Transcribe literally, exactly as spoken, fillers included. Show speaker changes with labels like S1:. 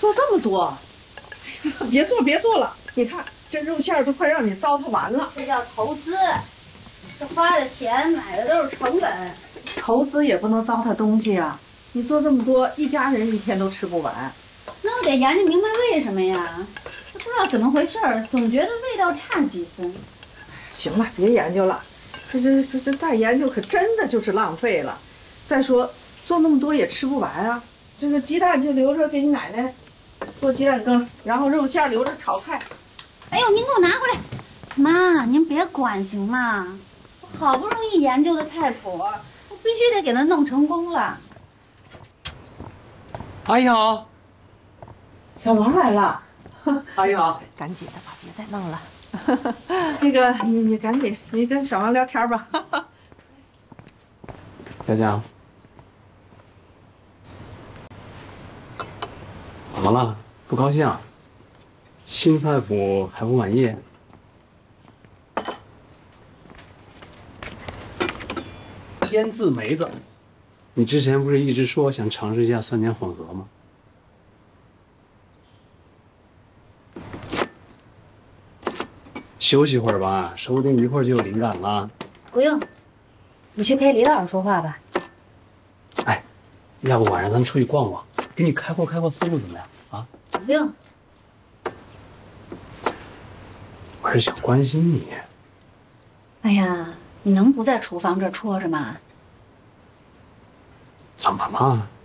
S1: 做这么多？别做别做了，你看这肉馅都快让你糟蹋完了。
S2: 这叫投资，这花的钱买的都是成本。
S1: 投资也不能糟蹋东西啊！你做这么多，一家人一天都吃不完。
S2: 那我得研究明白为什么呀？不知道怎么回事，总觉得味道差几分。
S1: 行了，别研究了，这这这这再研究可真的就是浪费了。再说做那么多也吃不完啊。这个鸡蛋就留着给你奶奶做鸡蛋羹，然后肉馅留着炒菜。
S2: 哎呦，您给我拿回来！妈，您别管行吗？我好不容易研究的菜谱，我必须得给它弄成功了。
S3: 阿姨好，
S1: 小王来了。
S3: 阿姨好，
S1: 赶紧的吧，别再弄了。那个，你你赶紧，你跟小王聊天吧。
S3: 小江，怎么了？不高兴啊？新菜谱还不满意？腌制梅子，你之前不是一直说想尝试一下酸甜混合吗？休息会儿吧，说不定一会儿就有灵感了。
S2: 不用，你去陪李老师说话吧。
S3: 哎，要不晚上咱出去逛逛，给你开阔开阔思路，怎么样啊？
S2: 不用。
S3: 我是想关心你。
S2: 哎呀，你能不在厨房这戳着吗？
S3: 怎么了？